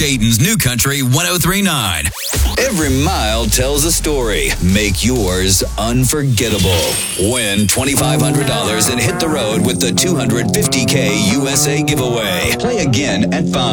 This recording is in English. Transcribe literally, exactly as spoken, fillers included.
Dayton's New Country one oh three point nine. Every mile tells a story. Make yours unforgettable. Win twenty-five hundred dollars and hit the road with the two hundred fifty K U S A giveaway. Play again at five.